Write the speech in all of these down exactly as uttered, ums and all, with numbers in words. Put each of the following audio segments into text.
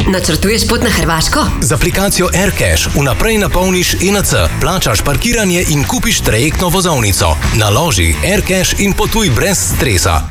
načrtuješ pot na Hrvaško? Z aplikacijo AirCash vnaprej napolniš E N C, plačaš parkiranje in kupiš trajektno vozovnico. Naloži AirCash in potuj brez stresa.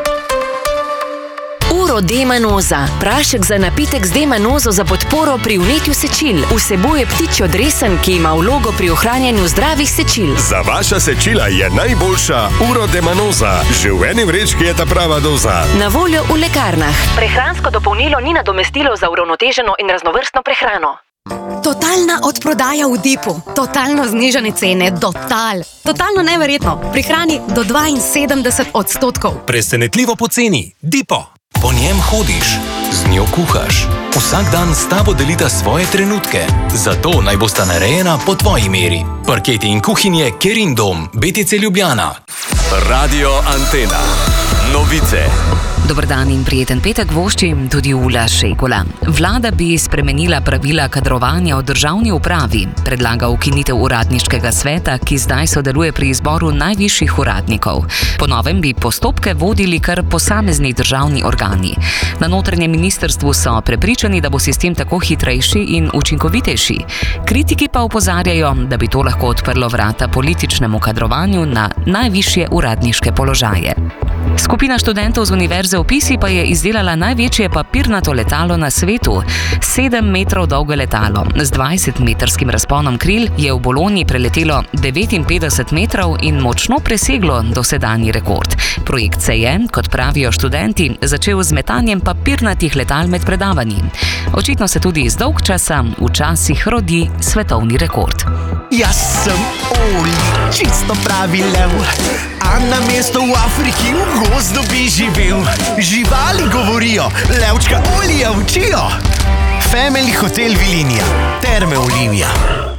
Uro D-manoza. Prašek za napitek z D-manozo za podporo pri vnetju sečil. Vsebuje ptičjo dresen, ki ima vlogo pri ohranjanju zdravih sečil. Za vaša sečila je najboljša Uro D-manoza. Že v eni vrečki je ta prava doza. Na voljo v lekarnah. Prehransko dopolnilo ni nadomestilo za uravnoteženo in raznovrstno prehrano. Totalna odprodaja v Dipu. Totalno znižane cene. Total. Totalno neverjetno. Pri hrani do dvainsedemdeset odstotkov. Presenetljivo poceni. Dipo. Po njem hodiš, z njo kuhaš. Vsak dan s tabo delita svoje trenutke. Zato naj bosta narejena po tvoji meri. Parketi in kuhinje Kerin dom, B T C Ljubljana. Radio Antena. Novice. Dober dan in prijeten petek voščim tudi Ula Šegula. Vlada bi spremenila pravila kadrovanja v državni upravi. Predlaga ukinitev uradniškega sveta, ki zdaj sodeluje pri izboru najvišjih uradnikov. Po novem bi postopke vodili kar posamezni državni organi. Na notranjem ministrstvu so prepričani, da bo sistem tako hitrejši in učinkovitejši. Kritiki pa opozarjajo, da bi to lahko odprlo vrata političnemu kadrovanju na najvišje uradniške položaje. Skupina študentov z Univerze v Pisi pa je izdelala največje papirnato letalo na svetu. Sedem metrov dolgo letalo z dvajsetmetrskim razponom kril je v Bologni preletelo devetinpetdeset metrov in močno preseglo dosedanji rekord. Projekt se je, kot pravijo študenti, začel z metanjem papirnatih letal med predavanji. Očitno se tudi iz dolgčasa včasih rodi svetovni rekord. Jaz sem Oli, čisto pravi lev, a na mesto v Afriki v gozdu bi živel. Živali govorijo, levčka Olija učijo. Family Hotel Vilinija, Terme Olimija.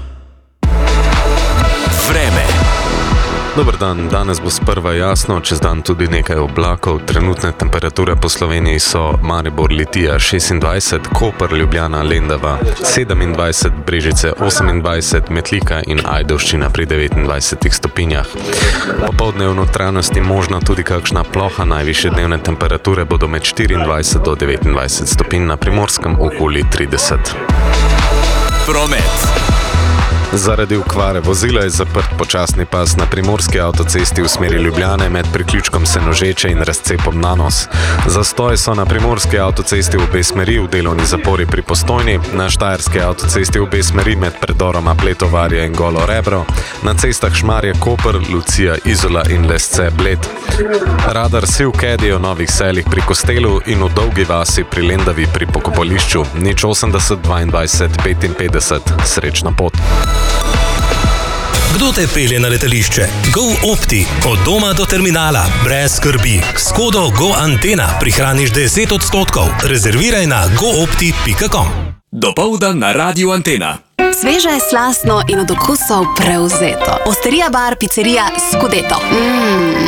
Vreme. Dober dan, danes bo sprva jasno, čez dan tudi nekaj oblakov. Trenutne temperature po Sloveniji so Maribor, Litija šestindvajset, Koper, Ljubljana, Lendava sedemindvajset, Brežice osemindvajset, Metlika in Ajdovščina pri devetindvajsetih stopinjah. Popoldne v notranjosti možna tudi kakšna ploha, najvišje dnevne temperature bodo med štiriindvajset do devetindvajset stopinj, na Primorskem okoli trideset. Promet. Zaradi okvare vozila je zaprt počasni pas na primorski avtocesti v smeri Ljubljane med priključkom Senožeče in razcepom Nanos. Zastoje so na primorski avtocesti v obe smeri, v delovni zapori pri Postojni, na štajerski avtocesti v obe smeri med predoroma Pletovarje in Golo Rebro, na cestah Šmarje, Koper, Lucija, Izola in Lesce, Bled. Radar si v Kedi o Novih Selih pri Kostelu in v Dolgi vasi pri Lendavi pri pokopališču. Nič osemdeset dvaindvajset petinpetdeset. Srečna pot. Kdo te pelje na letališče? GoOpti. Od doma do terminala. Brez skrbi. S kodo GoAntena prihraniš deset odstotkov. Rezerviraj na goopti pika com. Dopoldan na Radio Antena. Sveže, slastno in od okusov prevzeto. Osterija bar, pizzerija Scudetto. Mmm.